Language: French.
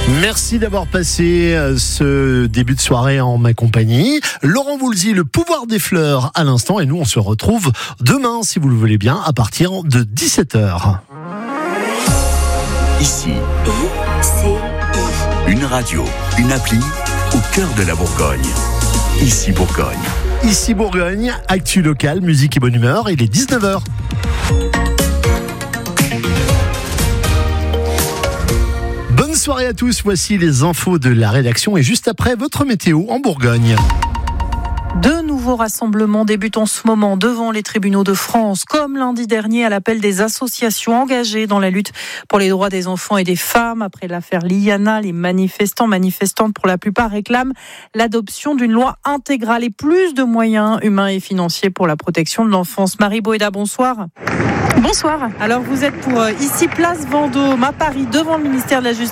Merci d'avoir passé ce début de soirée en ma compagnie. Laurent Voulzy, le pouvoir des fleurs à l'instant. Et nous, on se retrouve demain, si vous le voulez bien, à partir de 17h. Ici, une radio, une appli au cœur de la Bourgogne. Ici Bourgogne. Ici Bourgogne, actu local, musique et bonne humeur. Il est 19h. Bonne soirée à tous, voici les infos de la rédaction et juste après votre météo en Bourgogne. De nouveaux rassemblements débutent en ce moment devant les tribunaux de France, comme lundi dernier à l'appel des associations engagées dans la lutte pour les droits des enfants et des femmes. Après l'affaire Liliana, les manifestantes pour la plupart réclament l'adoption d'une loi intégrale et plus de moyens humains et financiers pour la protection de l'enfance. Marie Boéda, bonsoir. Bonsoir. Alors vous êtes pour ici place Vendôme à Paris devant le ministère de la Justice.